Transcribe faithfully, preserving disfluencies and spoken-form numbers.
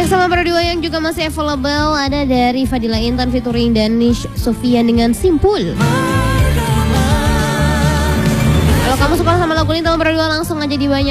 Track sama berdua yang juga masih available ada dari Fadila Intan featuring Danish Sofian dengan Simpul. Kalau kamu suka sama lagu ini, teman berdua langsung aja di banyak